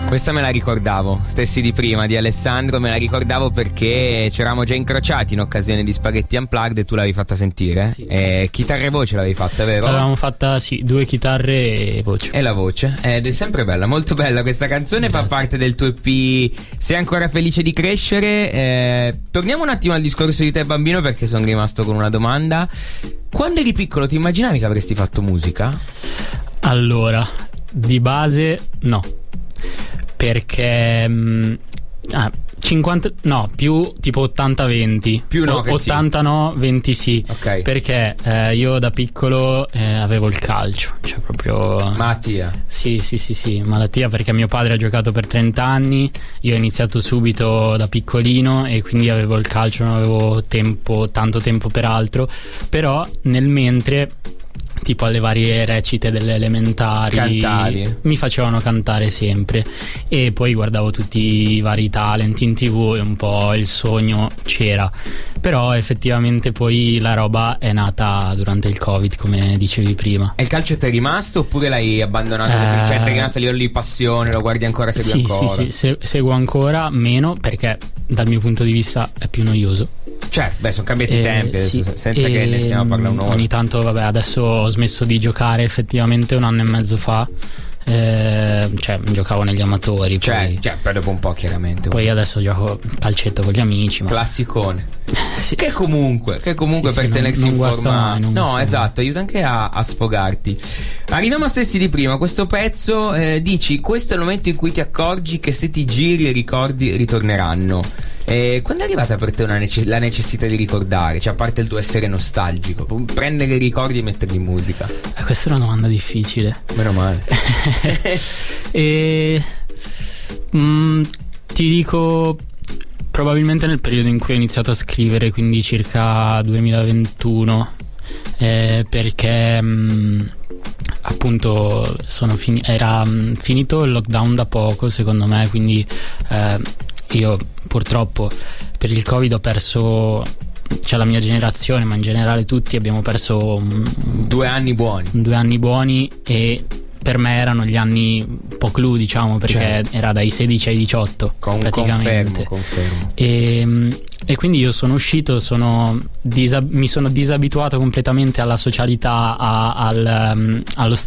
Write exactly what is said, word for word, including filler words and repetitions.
Questa me la ricordavo, stessi di prima, di Alessandro, me la ricordavo perché ci eravamo già incrociati in occasione di Spaghetti Unplugged e tu l'avevi fatta sentire. Sì. Eh, chitarra e voce l'avevi fatta, vero? L'avevamo fatta, sì, due chitarre e voce. E la voce, ed è sempre bella, molto bella questa canzone. Grazie. Fa parte del tuo E P Sei ancora felice di crescere. Eh, torniamo un attimo al discorso di te bambino, perché sono rimasto con una domanda. Quando eri piccolo ti immaginavi che avresti fatto musica? Allora, di base no, perché mh, ah, cinquanta no, più tipo ottanta venti. Più no, che sì. ottanta no, venti sì. Ok. Perché eh, io da piccolo eh, avevo il calcio, cioè proprio Mattia. Sì, sì, sì, sì, malattia, perché mio padre ha giocato per trenta anni, io ho iniziato subito da piccolino e quindi avevo il calcio, non avevo tempo, tanto tempo per altro, però nel mentre, tipo alle varie recite delle elementari, Cantavi? Mi facevano cantare sempre e poi guardavo tutti i vari talent in tv e un po' il sogno c'era, però effettivamente poi la roba è nata durante il Covid, come dicevi prima. E il calcio ti è rimasto oppure l'hai abbandonato? Eh... Cioè ti è rimasto a livello di passione, lo guardi ancora, segui sì, ancora? Sì, sì, se- seguo ancora meno perché dal mio punto di vista è più noioso. Cioè, beh, sono cambiati i Eh, tempi adesso, sì. senza E, che ne stiamo a parlare un'ora. Ogni tanto, vabbè, adesso ho smesso di giocare effettivamente un anno e mezzo fa. Eh, cioè, giocavo negli amatori. Cioè, poi, cioè, poi dopo un po' chiaramente. poi adesso gioco calcetto con gli amici. Ma... Classicone. sì. Che comunque, che comunque Sì, per sì, tenersi non, in non forma. guasta mai, non no, guasta esatto, aiuta anche a, a sfogarti. Arriviamo a stessi di prima. Questo pezzo eh, dici: questo è il momento in cui ti accorgi che se ti giri i ricordi ritorneranno. E quando è arrivata per te una nece- la necessità di ricordare? Cioè, a parte il tuo essere nostalgico, prendere i ricordi e metterli in musica? Eh, questa è una domanda difficile. Meno male. e mm, ti dico probabilmente nel periodo in cui ho iniziato a scrivere, quindi circa duemilaventuno, eh, perché mh, appunto sono fini- era mh, finito il lockdown da poco, secondo me, quindi eh, io purtroppo per il Covid ho perso, cioè la mia generazione, ma in generale tutti abbiamo perso um, due anni buoni. due anni buoni e per me erano gli anni un po' clou, diciamo, perché certo. Era dai sedici ai diciotto. Con, praticamente. Confermo, confermo. E, e quindi io sono uscito, sono disab- mi sono disabituato completamente alla socialità, a, al, um, allo